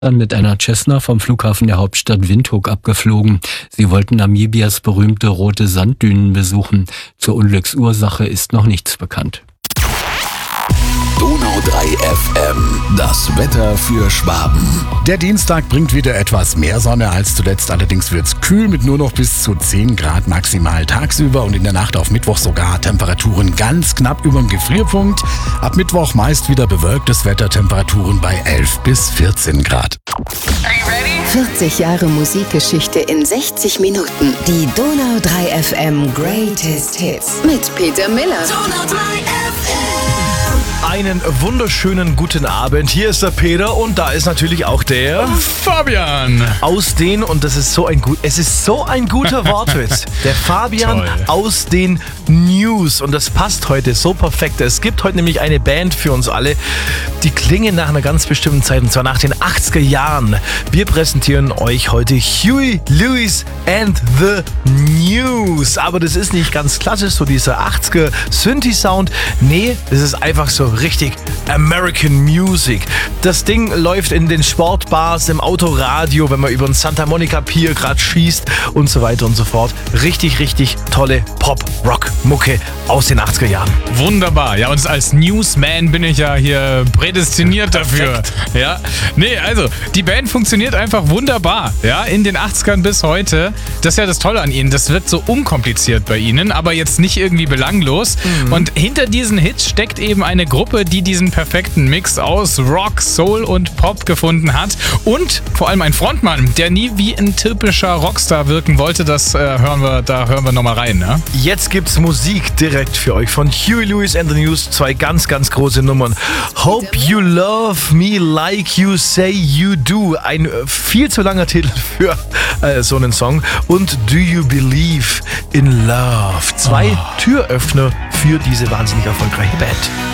dann mit einer Cessna vom Flughafen der Hauptstadt Windhoek abgeflogen. Sie wollten Namibias berühmte rote Sanddünen besuchen. Zur Unglücksursache ist noch nichts bekannt. Donau 3 FM, das Wetter für Schwaben. Der Dienstag bringt wieder etwas mehr Sonne als zuletzt, allerdings wird's kühl mit nur noch bis zu 10 Grad maximal tagsüber und in der Nacht auf Mittwoch sogar Temperaturen ganz knapp über dem Gefrierpunkt. Ab Mittwoch meist wieder bewölktes Wetter, Temperaturen bei 11 bis 14 Grad. 40 Jahre Musikgeschichte in 60 Minuten. Die Donau 3 FM Greatest Hits mit Peter Miller. Donau 3 FM. Einen wunderschönen guten Abend. Hier ist der Peter und da ist natürlich auch der Fabian. Aus den, und das ist so ein guter Wortwitz. Der Fabian Toll. Aus den News. Und das passt heute so perfekt. Es gibt heute nämlich eine Band für uns alle, die klingen nach einer ganz bestimmten Zeit, und zwar nach den 80er Jahren. Wir präsentieren euch heute Huey Lewis and the News. Aber das ist nicht ganz klassisch, so dieser 80er Synthi-Sound. Nee, es ist einfach so richtig American Music. Das Ding läuft in den Sportbars, im Autoradio, wenn man über den Santa Monica Pier gerade schießt und so weiter und so fort. Richtig, richtig tolle Pop-Rock-Mucke aus den 80er Jahren. Wunderbar. Ja, und als Newsman bin ich ja hier prädestiniert dafür. Ja. Nee, also, die Band funktioniert einfach wunderbar. Ja, in den 80ern bis heute. Das ist ja das Tolle an ihnen. Das wird so unkompliziert bei ihnen, aber jetzt nicht irgendwie belanglos. Und hinter diesen Hits steckt eben eine Gruppe, die diesen perfekten Mix aus Rock, Soul und Pop gefunden hat. Und vor allem ein Frontmann, der nie wie ein typischer Rockstar wirken wollte. Da hören wir nochmal rein. Ne? Jetzt gibt's Musik direkt für euch von Huey Lewis and the News. 2 ganz, ganz große Nummern. Hope You Love Me Like You Say You Do. Ein viel zu langer Titel für so einen Song. Und Do You Believe in Love. 2 Türöffner für diese wahnsinnig erfolgreiche Band.